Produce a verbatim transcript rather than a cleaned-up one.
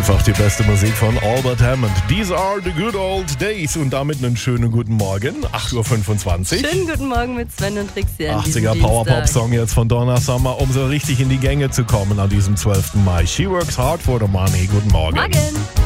Einfach die beste Musik von Albert Hammond. These are the good old days. Und damit einen schönen guten Morgen. acht Uhr fünfundzwanzig. Schönen guten Morgen mit Sven und Trixie. achtziger Power-Pop-Song jetzt von Donna Summer, um so richtig in die Gänge zu kommen an diesem zwölften Mai. She works hard for the money. Guten Morgen. Morgen.